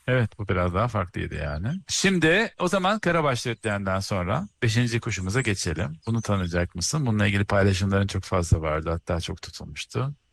Evet, bu biraz daha farklıydı yani. Şimdi o zaman karabaş ötleğinden sonra beşinci kuşumuza geçelim. Bunu tanıyacak mısın? Bununla ilgili paylaşımların çok fazla vardı. Hatta çok tutulmuştu.